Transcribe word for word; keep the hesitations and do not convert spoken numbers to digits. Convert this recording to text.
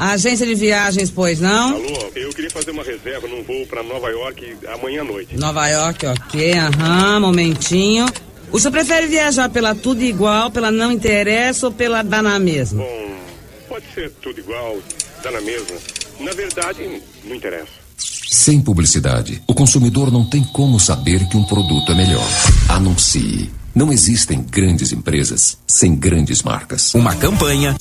Agência de viagens, pois não? Alô, eu queria fazer uma reserva num voo pra Nova York amanhã à noite. Nova York, ok, aham, momentinho. O senhor prefere viajar pela Tudo Igual, pela Não Interessa ou pela Dá na Mesma? Bom, pode ser tudo igual, dá na mesma. Na verdade, não interessa. Sem publicidade, o consumidor não tem como saber que um produto é melhor. Anuncie. Não existem grandes empresas sem grandes marcas. Uma campanha